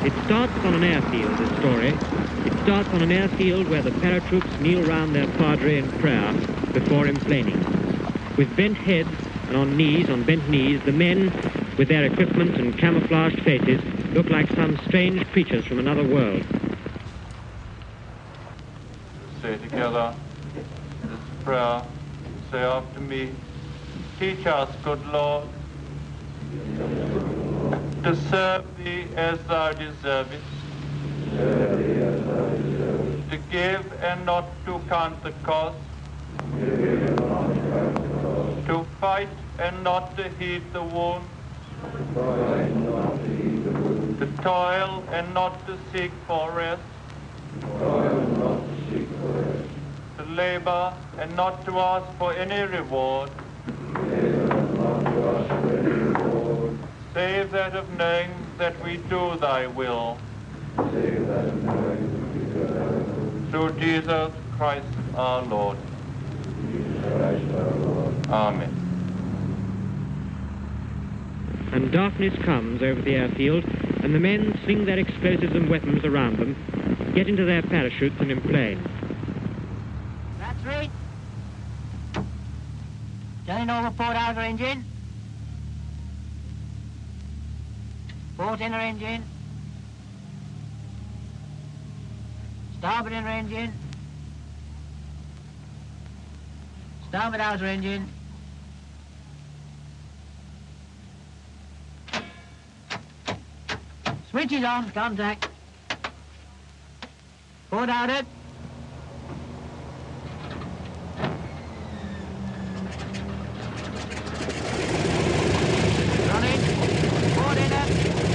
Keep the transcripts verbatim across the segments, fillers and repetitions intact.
It starts on an airfield, this story. It starts on an airfield where the paratroops kneel round their padre in prayer before emplaning. With bent heads and on knees, on bent knees, the men, with their equipment and camouflaged faces, look like some strange creatures from another world. Say together this prayer. Say after me. Teach us, good Lord, to serve thee as thou deservest, to give and not to count the cost, to fight and not to heed the wound, to toil and not to seek for rest, to labor and not to ask for any reward, save that of knowing that we do thy will. Through Jesus Christ our Lord. Amen. And darkness comes over the airfield, and the men sling their explosives and weapons around them, get into their parachutes and emplane. That's right. Turning over port outer engine. Port inner engine. Starboard inner engine. Starboard outer engine. Switch is on, contact. Port outer. Running. Port inner.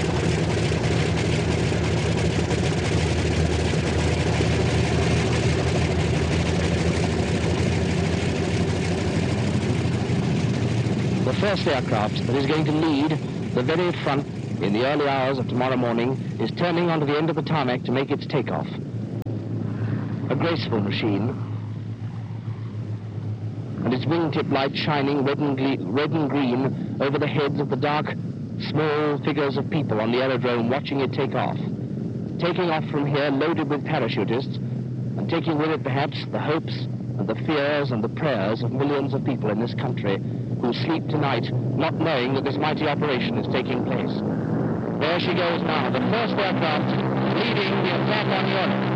The first aircraft that is going to lead the very front in the early hours of tomorrow morning is turning onto the end of the tarmac to make its takeoff. A graceful machine, and its wingtip light shining red and, gle- red and green over the heads of the dark, small figures of people on the aerodrome watching it take off. Taking off from here loaded with parachutists, and taking with it perhaps the hopes and the fears and the prayers of millions of people in this country who sleep tonight not knowing that this mighty operation is taking place. There she goes now, the first aircraft leading the attack on Europe.